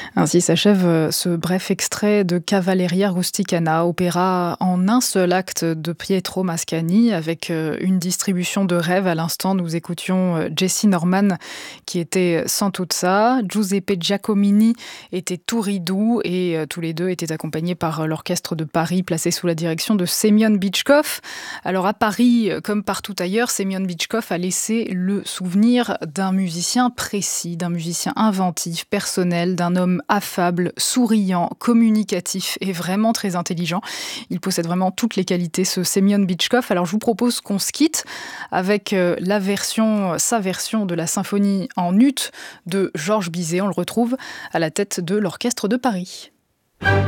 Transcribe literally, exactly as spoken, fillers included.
Ainsi s'achève ce bref extrait de Cavalleria Rusticana, opéra en un seul acte de Pietro Mascagni, avec une distribution de rêve. À l'instant, nous écoutions Jessye Norman, qui était sans tout ça. Giuseppe Giacomini était Touridou, et tous les deux étaient accompagnés par l'Orchestre de Paris, placé sous la direction de Semyon Bitchkov. Alors à Paris, comme partout ailleurs, Semyon Bitchkov a laissé le souvenir d'un musicien précis, d'un musicien inventif, personnel, d'un homme affable, souriant, communicatif et vraiment très intelligent. Il possède vraiment toutes les qualités, ce Semyon Bitchkov. Alors je vous propose qu'on se quitte avec la version, sa version de la symphonie en ut de Georges Bizet. On le retrouve à la tête de l'Orchestre de Paris.